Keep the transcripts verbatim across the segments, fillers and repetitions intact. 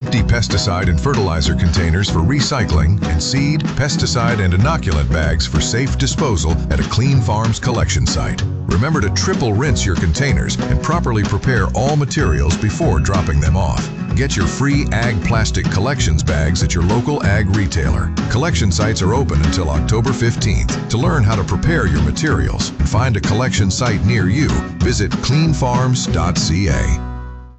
fifty pesticide and fertilizer containers for recycling and seed, pesticide, and inoculant bags for safe disposal at a Clean Farms collection site. Remember to triple rinse your containers and properly prepare all materials before dropping them off. Get your free Ag Plastic Collections bags at your local ag retailer. Collection sites are open until October fifteenth. To learn how to prepare your materials and find a collection site near you, visit clean farms dot c a.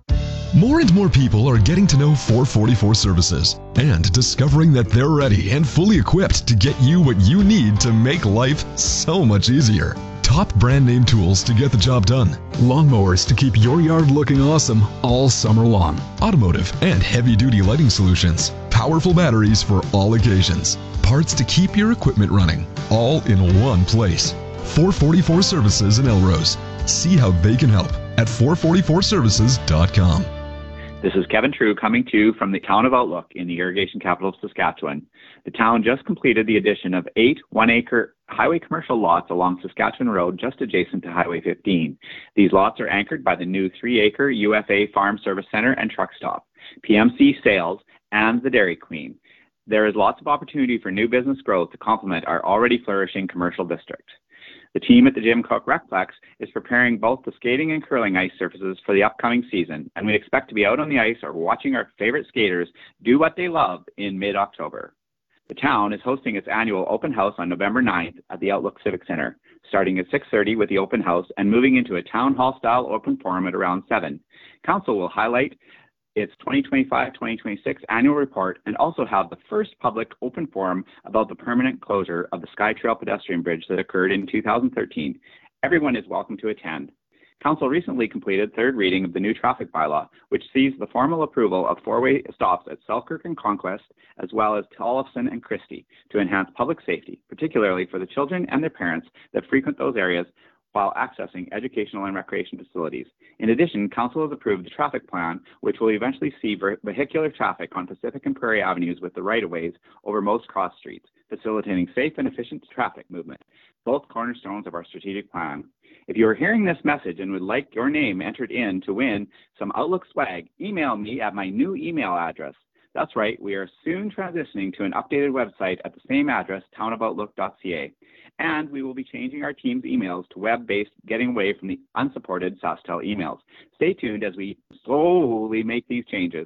More and more people are getting to know four forty-four Services and discovering that they're ready and fully equipped to get you what you need to make life so much easier. Top brand name tools to get the job done. Lawnmowers to keep your yard looking awesome all summer long. Automotive and heavy duty lighting solutions. Powerful batteries for all occasions. Parts to keep your equipment running. All in one place. four forty-four Services in Elrose. See how they can help at four forty-four services dot com. This is Kevin True coming to you from the town of Outlook in the irrigation capital of Saskatchewan. The town just completed the addition of eight one-acre highway commercial lots along Saskatchewan Road just adjacent to Highway fifteen. These lots are anchored by the new three-acre U F A Farm Service Center and truck stop, P M C Sales, and the Dairy Queen. There is lots of opportunity for new business growth to complement our already flourishing commercial district. The team at the Jim Cook Recplex is preparing both the skating and curling ice surfaces for the upcoming season, and we expect to be out on the ice or watching our favorite skaters do what they love in mid-October. The town is hosting its annual open house on November ninth at the Outlook Civic Center, starting at six thirty with the open house and moving into a town hall-style open forum at around seven. Council will highlight its twenty twenty-five twenty twenty-six annual report and also have the first public open forum about the permanent closure of the SkyTrail pedestrian bridge that occurred in two thousand thirteen. Everyone is welcome to attend. Council recently completed third reading of the new traffic bylaw, which sees the formal approval of four-way stops at Selkirk and Conquest, as well as Tollefson and Christie, to enhance public safety, particularly for the children and their parents that frequent those areas while accessing educational and recreation facilities. In addition, Council has approved the traffic plan, which will eventually see vehicular traffic on Pacific and Prairie Avenues with the right-of-ways over most cross streets, facilitating safe and efficient traffic movement, both cornerstones of our strategic plan. If you are hearing this message and would like your name entered in to win some Outlook swag, email me at my new email address. That's right, we are soon transitioning to an updated website at the same address, town of outlook dot c a. And we will be changing our team's emails to web-based, getting away from the unsupported SaskTel emails. Stay tuned as we slowly make these changes.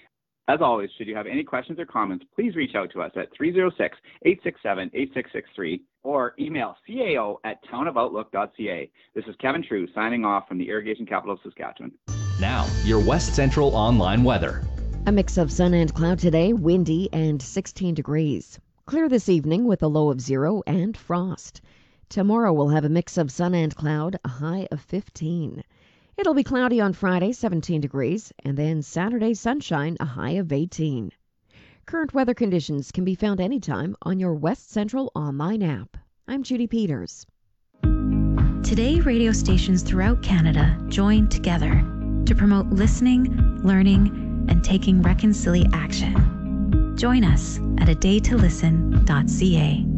As always, should you have any questions or comments, please reach out to us at three oh six, eight six seven, eight six six three or email cao at town of outlook dot c a. This is Kevin True signing off from the irrigation capital of Saskatchewan. Now, your West Central online weather. A mix of sun and cloud today, windy and sixteen degrees. Clear this evening with a low of zero and frost. Tomorrow we'll have a mix of sun and cloud, a high of fifteen. It'll be cloudy on Friday, seventeen degrees, and then Saturday sunshine, a high of eighteen. Current weather conditions can be found anytime on your West Central online app. I'm Judy Peters. Today, radio stations throughout Canada join together to promote listening, learning, and taking reconciliation action. Join us at a day to listen dot c a.